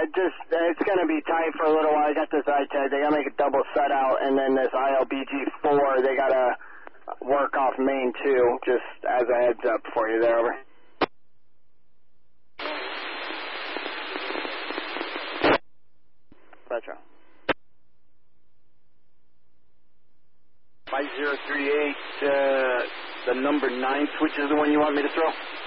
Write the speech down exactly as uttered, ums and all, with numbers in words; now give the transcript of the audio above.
just, it's going to be tight for a little while. I got this I T E D. They got to make a double set out, and then this I L B G four, they got to work off main two, just as a heads up for you there, over. Retro. five zero three eight, uh, the number nine switch is the one you want me to throw?